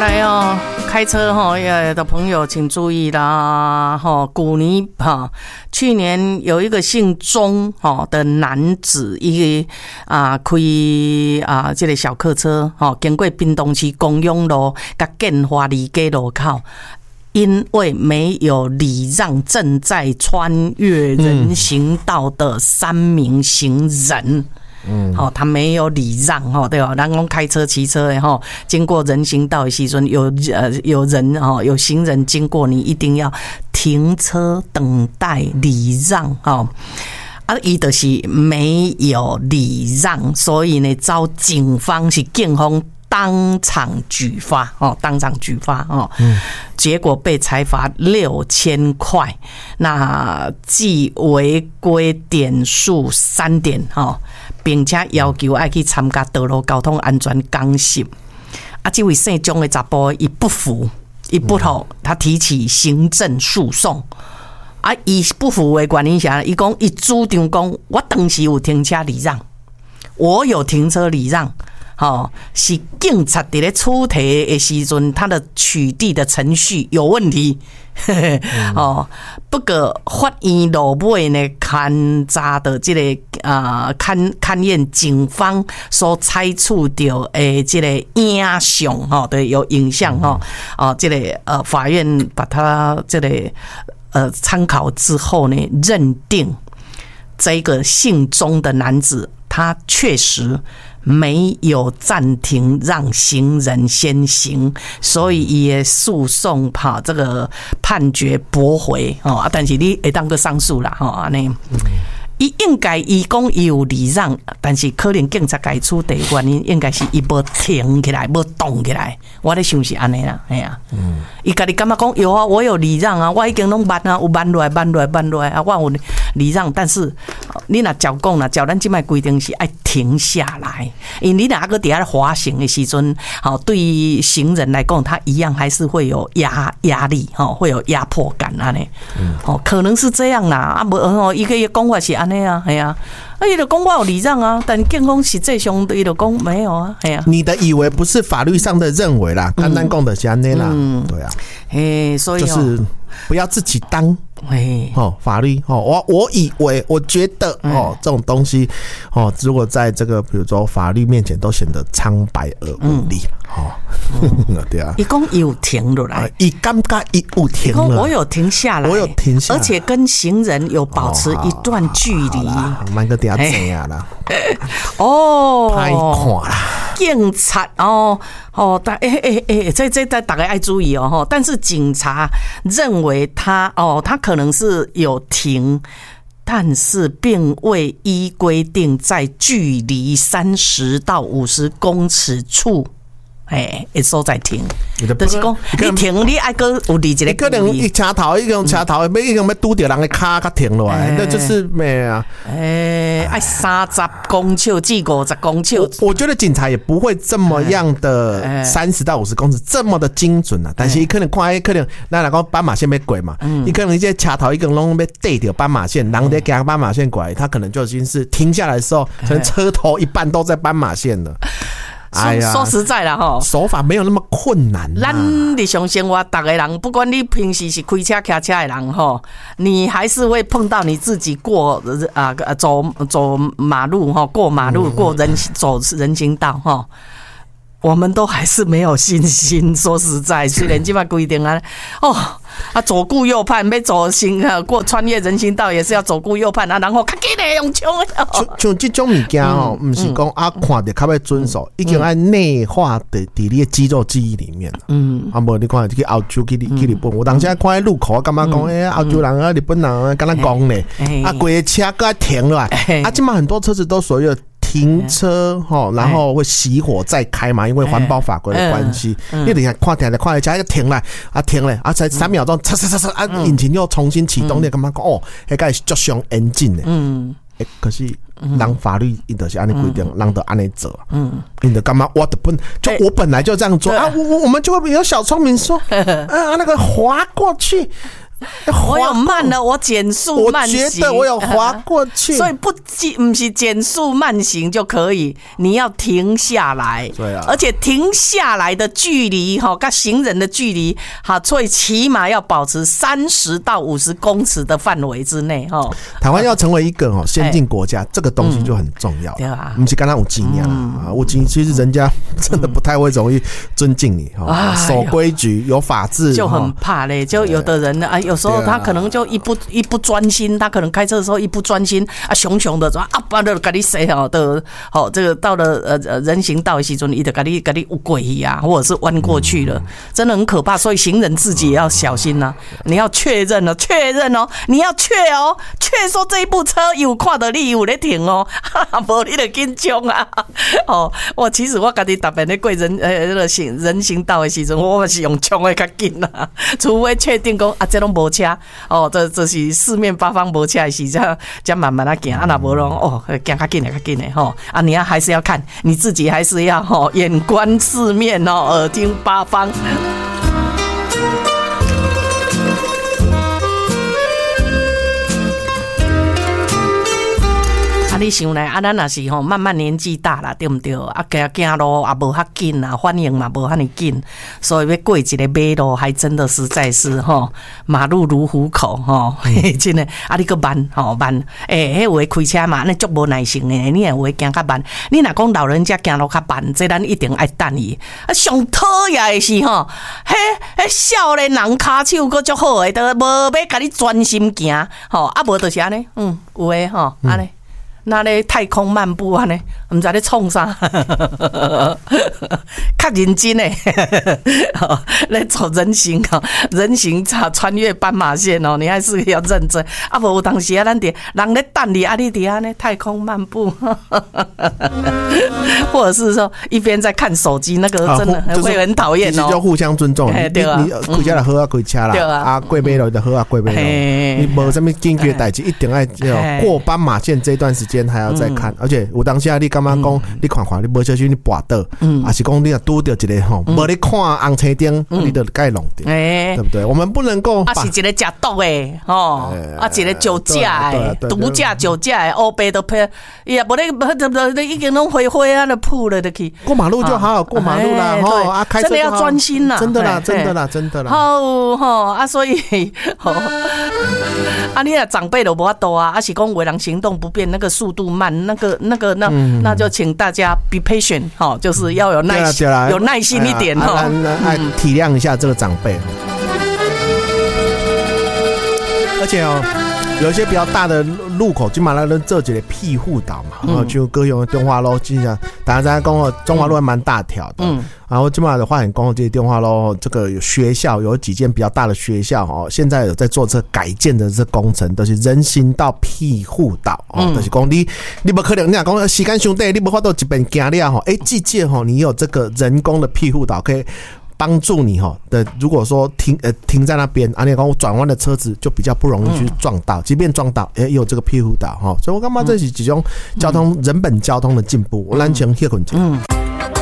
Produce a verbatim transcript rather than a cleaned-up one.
来哦，开车哈的朋友请注意啦哈！古尼哈，去年有一个姓钟哈的男子，一个啊开啊这个小客车哈，经过屏东市公用路甲建华里街路口。因为没有礼让正在穿越人行道的三名行人，嗯，好、哦，他没有礼让哈，对吧？咱讲开车、骑车的哈，经过人行道的时阵，有呃有人哈，有行人经过，你一定要停车等待礼让哈。啊，伊就是没有礼让，所以呢，遭警方是警方。当场举发哦，当场举发哦，嗯，结果被裁罚六千块，那记违规点数三点哦，并且要求要去参加道路交通安全讲习。啊，这位姓钟的查甫伊不服，伊不服，他提起行政诉讼。啊，伊不服的原因是啥？伊讲伊主张讲，我当时有停车礼让，我有停车礼让。哦，是警察在咧出题的时阵，他的取缔的程序有问题。哦，不过法院落尾呢，勘查的这个啊勘勘验警方所采取的诶这个影像，哈，对，有影像哈，哦，这个呃法院把它这个呃参考之后呢，认定这个姓钟的男子，他确实。没有暂停让行人先行，所以也诉讼哈这个判决驳回哦，但是你会当个上诉啦哈安尼。伊应该伊讲伊有礼让，但是可能警察该处理原因应该是伊无停起来，无动起来。我咧想是安尼啦，哎呀，嗯，伊家己感觉讲有啊，我有礼让啊，我已经拢慢啊，有慢落来，慢落来，慢落来啊，我有礼让，但是你若照讲啦，照咱即摆规定是爱停下来，因为你若还搁伫遐滑行的时阵，好对于行人来讲，他一样还是会有压压力，吼，会有压迫感安尼，哦，可能是这样啦，啊，无哦，伊个讲法是安尼啊，系啊。啊，伊就讲我有礼让啊，但警方实际上伊就讲没有啊，系啊。 你的以为不是法律上的认为啦，简单讲的是安尼啦，对啊， 诶，所以就是不要自己当。哦，法律哦，我我以为，我觉得哦，这种东西哦，如果在这个比如说法律面前都显得苍白而无力，哦，对啊。 伊讲有停落来， 伊感觉伊有停了， 我有停下来， 我有停下来， 而且跟行人有保持一段距离。 慢个点这样啦， 哦， 太看啦。 警察哦哦，大哎哎哎，这这这大家爱注意哦，但是警察认为他哦，他可能是有停，但是并未依规定在距离三十到五十公尺处。哎，一所在停，就是讲你停，你爱个有离一个， 可能一车头一个车头，要一个要拄着人的脚才停落来，那就是咩啊？ 哎，爱三十公尺至五十公尺。 我觉得警察也不会这么样的三十到五十公尺这么的精准啊，但是伊可能看，可能咱来讲斑马线要过嘛，伊可能一些车头一个拢要对着斑马线，人在行斑马线过来，他可能就已经是停下来的时候，可能车头一半都在斑马线了。 哎呀，说实在啦吼， 手法没有那么困难。 咱日常生活，大个人，不管你平时是开车、开车的人吼，你还是会碰到你自己过啊走走马路哈，过马路过人走人行道哈。我们都还是没有信心。说实在，虽然现在规定啊，哦啊左顾右盼，要走行啊过穿越人行道也是要左顾右盼啊，然后较紧的用冲的。 像像这种物件哦，不是讲啊看着较要遵守，已经爱内化的在你的肌肉记忆里面了。嗯，啊无你看去澳洲去去日本，我当时看喺路口，感觉讲诶澳洲人啊、日本人啊，跟他讲咧，啊规个车搁停落来，啊，今嘛很多车子都所有。停车哈，然后会熄火再开嘛，因为环保法规的关系。你等下看停了，看一下就停了啊，停了啊，才三秒钟，嚓嚓嚓嚓啊，引擎又重新启动，你干嘛讲哦？那个是足上严谨的。嗯，欸，可是人法律伊就是按你规定，人都按你做。嗯，你的干嘛？我的本就我本来就这样做啊，我我我们就会有小聪明说，啊那个滑过去。 我有慢了，我减速慢行。 我觉得我有滑过去， 所以不不是减速慢行就可以，你要停下来。 对啊， 而且停下来的距离哈，跟行人的距离哈，所以起码要保持三十到五十公尺的范围之内哈。 台湾要成为一个哦先进国家，这个东西就很重要，对啊，不是刚刚有经验啊，有经其实人家真的不太会容易尊敬你哈，守规矩有法治就很怕嘞，就有的人啊，有时候他可能就一不一不专心，他可能开车的时候一不专心啊，熊熊的说啊，把那给你谁好的好，这个到了呃呃人行道的时阵，一直给你给你有鬼呀，或者是弯过去了，真的很可怕。所以行人自己也要小心呐、啊，你要确认了，确认哦，你要确哦，确说这一部车有看到你有在停哦，不然你就紧张啊。哦，我其实我家己特别在过人呃那个行人行道的时阵，我是用冲的较紧啦，除非确定讲啊，这拢无车哦，这这是四面八方无车的时，才才慢慢啊行，啊那无拢哦，行较紧的较紧的吼，啊你要还是要看你自己，还是要吼眼观四面哦，耳听八方。啊，你想来啊，咱也是吼，慢慢年纪大了，对不对？啊，行行路也无遐紧啊，反应嘛无遐尼紧，所以要过一个马路，还真的实在是吼，马路如虎口吼，真的啊，你个慢吼慢，诶、欸，迄位开车嘛，那足无耐性诶，你也会行较慢。你若讲老人家行路较慢，这咱一定爱等伊。啊，上讨厌的是吼，迄迄少年人骹手佫足好诶，都无要甲你专心行，吼，啊无就是安尼，嗯，有诶吼，安尼。那咧太空漫步啊呢，唔知咧创啥，较认真诶，来走人行啊，人行差穿越斑马线哦，你还是要认真。啊，无有当时啊，咱伫人咧等你啊，你伫安尼太空漫步，或者是说一边在看手机，那个真的会很讨厌哦。其实就互相尊重，你你开车就好啊，开车啦，啊过马路就好啊，过马路。你无什么紧急的代志，一定爱过斑马线这段时间。还要再看，嗯、而且有当下你感觉讲，你看看你无小心你滑倒，嗯，还是讲你若拄到一个吼，无、嗯、你看红青灯，嗯、你就该弄掉，欸、对不对？我们不能够啊，是一个食毒诶，吼、欸，啊，一个酒驾诶，毒驾酒驾诶，欧北都配，也无咧，你已经拢灰灰啊，都扑了的去。 过马路就好好过马路啦，吼、欸、啊，开车真的要专心啦， 真的啦，真的啦，真的啦。 好吼啊，所以吼，啊，你若长辈都无法度啊，啊是讲为人行动不便，那个速度慢，那个那个那、嗯、那就请大家 be patient 哈，就是要有耐心，有耐心一点哈， 哎，体谅一下这个长辈。而且哦，有一些比较大的路口，基本上都做一个庇护岛嘛，然后就各用中华路，就像大家在讲哦，中华路还蛮大条的，嗯，然后基本上的话，很讲这些电话路，这个有学校有几间比较大的学校哦，现在有在做这改建的这工程，都是人行道庇护岛哦，就是讲你你不可能，你讲时间上短，你无法度一边行了吼，哎，季节吼，你有这个人工的庇护岛可以。帮助你哈的，如果说停呃停在那边，啊，你讲我转弯的车子就比较不容易去撞到，即便撞到，也有这个庇护岛哈，所以我感觉这是一种交通人本交通的进步，我咱先歇困一下。